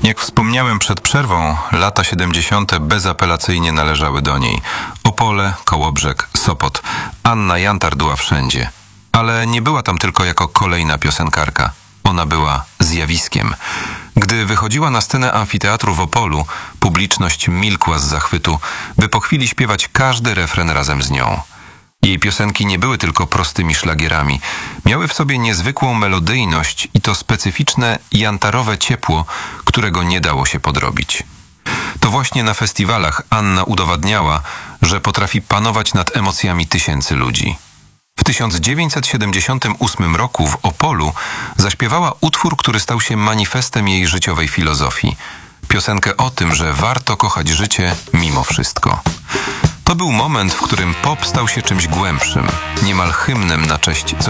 Jak wspomniałem przed przerwą, lata 70. bezapelacyjnie należały do niej. Opole, Kołobrzeg, Sopot. Anna Jantar była wszędzie. Ale nie była tam tylko jako kolejna piosenkarka. Ona była zjawiskiem. Gdy wychodziła na scenę amfiteatru w Opolu, publiczność milkła z zachwytu, by po chwili śpiewać każdy refren razem z nią. Jej piosenki nie były tylko prostymi szlagierami. Miały w sobie niezwykłą melodyjność i to specyficzne jantarowe ciepło, którego nie dało się podrobić. To właśnie na festiwalach Anna udowadniała, że potrafi panować nad emocjami tysięcy ludzi. W 1978 roku w Opolu zaśpiewała utwór, który stał się manifestem jej życiowej filozofii. Piosenkę o tym, że warto kochać życie mimo wszystko. To był moment, w którym pop stał się czymś głębszym, niemal hymnem na cześć